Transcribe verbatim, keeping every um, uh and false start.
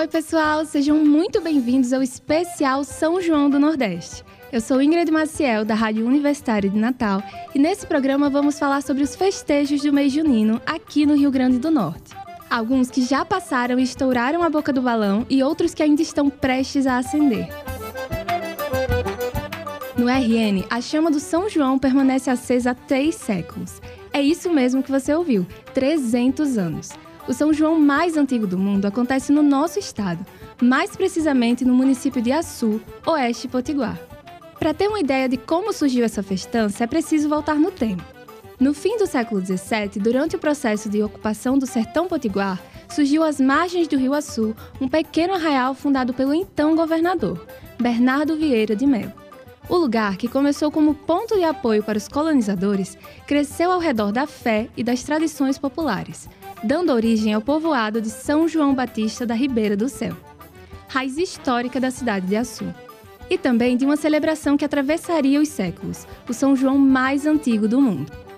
Oi, pessoal! Sejam muito bem-vindos ao especial São João do Nordeste. Eu sou Ingrid Maciel, da Rádio Universitária de Natal, e nesse programa vamos falar sobre os festejos do mês junino aqui no Rio Grande do Norte. Alguns que já passaram e estouraram a boca do balão e outros que ainda estão prestes a acender. No R N, a chama do São João permanece acesa há três séculos. É isso mesmo que você ouviu, trezentos anos. O São João mais antigo do mundo acontece no nosso estado, mais precisamente no município de Açu, oeste potiguar. Para ter uma ideia de como surgiu essa festança, é preciso voltar no tempo. No fim do século dezessete, durante o processo de ocupação do sertão potiguar, surgiu às margens do rio Açu um pequeno arraial fundado pelo então governador, Bernardo Vieira de Melo. O lugar, que começou como ponto de apoio para os colonizadores, cresceu ao redor da fé e das tradições populares, dando origem ao povoado de São João Batista da Ribeira do Céu, raiz histórica da cidade de Açu. E também de uma celebração que atravessaria os séculos, o São João mais antigo do mundo.